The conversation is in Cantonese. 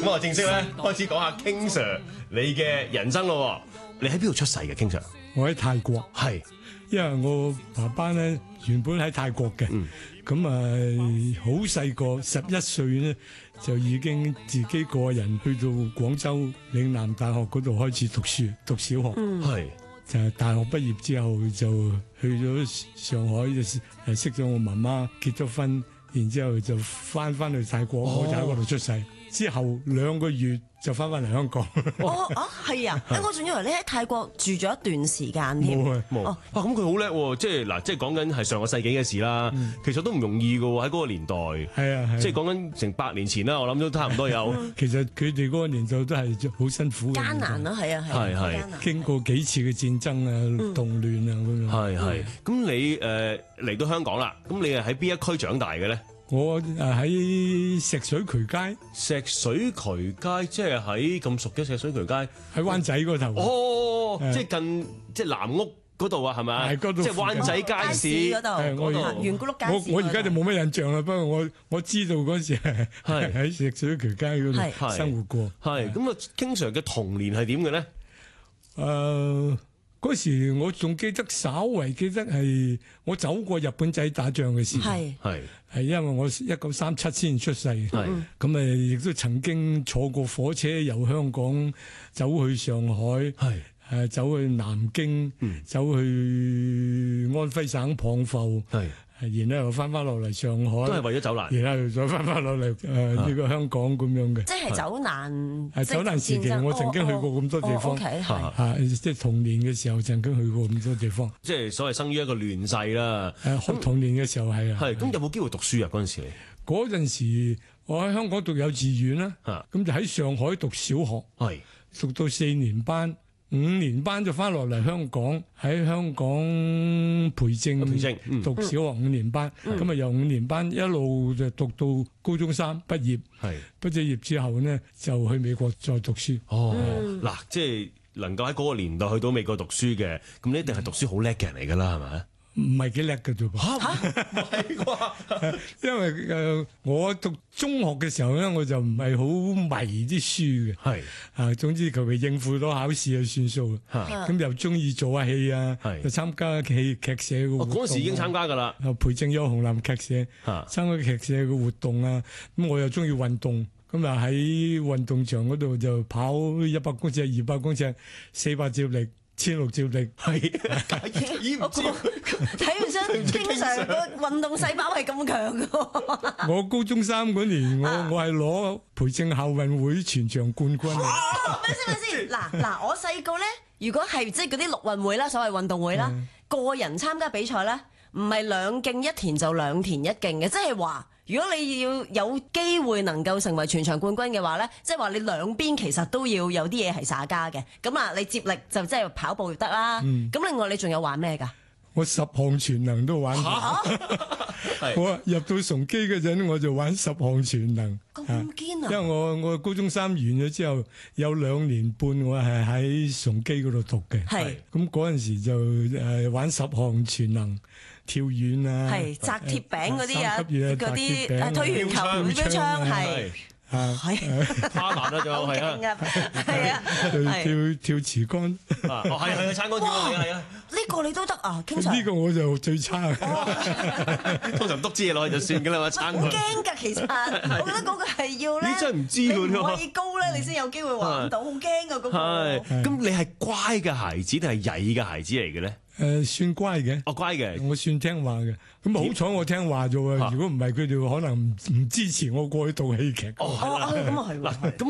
咁我正式咧開始講下 King Sir 你嘅人生咯。你喺邊度出世嘅 King Sir？ 我喺泰國， 係， 因為我爸爸咧原本喺泰國嘅，咁好細個11歲咧就已經自己個人去到廣州嶺南大學嗰度開始讀書，讀小學， 係就係大學畢業之後就去咗上海，就識咗我媽媽，結咗婚，然之後就翻去泰國，我就喺嗰度出世。之後2個月就翻嚟香港。 係啊！我仲以為你喺泰國住咗一段時間添。 冇咁佢好叻喎！即係嗱，即係講緊係上個世紀嘅事啦。其實都唔容易㗎喎，喺嗰個年代。係啊，即係講緊成100年前啦，我諗都差唔多有。 其實佢哋嗰個年代都係好辛苦嘅。 艱難啦，係啊， 係經過幾次嘅戰爭啊、動亂啊咁樣。係。 咁你嚟到香港啦，咁你係喺邊一區長大嘅咧？ 我喺石水渠街。 石水渠街即係喺咁熟嘅石水渠街， 喺灣仔嗰頭。 即係近即係南屋嗰度啊，係咪啊？ 即係灣仔街市嗰度，圓咕碌街市。 我而家就冇乜印象啦，不過我知道嗰時係喺石水渠街嗰度生活過。 係咁啊，King Sir嘅童年係點嘅咧？ 嗰時我仲記得，稍為記得係我走過日本仔打仗嘅事。係因為我1937先出世，咁亦都曾經坐過火車由香港走去上海，走去南京，走去安徽省蚌埠，然後翻落嚟上海， 都係為咗走難， 然後再翻落嚟呢個香港咁樣嘅。 即係走難。 走難時期，我曾經去過咁多地方。即係童年嘅時候，曾經去過咁多地方。 即係所謂生於一個亂世啦。 童年嘅時候係啊。係咁有冇機會讀書啊？嗰陣時嗰陣時我喺香港讀幼稚園啦，咁就喺上海讀小學，讀到4年班。5年班就翻落嚟香港，喺香港培正讀小學5年班，咁啊由5年班一路就讀到高中3畢業，畢咗業之後呢就去美國再讀書。 嗱，即係能夠喺嗰個年代去到美國讀書嘅，咁你一定係讀書好叻嘅人嚟㗎啦，係咪？ 唔係幾叻嘅啫噃。 唔係啩？因為我讀中學嘅時候咧，我就唔係好迷啲書嘅。總之求其應付到考試就算數。咁又中意做下戲啊，就參加戲劇社嘅活動。 嗰時已經參加㗎啦。 培正有紅藍劇社，參加劇社嘅活動啊。咁我又中意運動，咁啊喺運動場嗰度就跑100公尺、200公尺、400接力。16接力睇唔出King Sir個運動細胞係咁強嘅。 我高中3嗰年，我係攞培正校運會全場冠軍。 咪先？嗱，我細個咧，如果係即係嗰啲陸運會啦，所謂運動會啦，個人參加比賽咧，唔係2徑1田就2田1徑嘅，即係話。如果你要有機會能夠成為全場冠軍嘅話咧，即係話你兩邊其實都要有啲嘢係耍家嘅。咁啊，你接力就即係跑步得啦。咁另外你仲有玩咩㗎？ 我10項全能都玩過。我入到崇基嗰陣，我就玩10項全能。 咁堅啊！ 因為我高中3完咗之後，有2年半我係喺崇基嗰度讀嘅。咁嗰陣時就玩10項全能，跳遠啊， 擲鐵餅嗰啲啊，嗰啲推圓球、標槍花籃啦，仲有跳瓷桿。 係撐杆跳係啊！ 呢個你都得啊？King Sir 呢個我就最差。 通常篤支嘢落去就算㗎啦嘛，撐杆。 好驚㗎，其實我覺得嗰個係要咧， 你真係唔知㗎喎。 位高咧，你先有機會玩到，好驚㗎嗰個。 咁你係乖嘅孩子定係曳嘅孩子嚟嘅咧？ 算乖嘅。 乖嘅， 我算聽話嘅。咁好彩我聽話啫喎，如果唔係佢哋可能唔支持我過去讀戲劇。 咁啊係喎。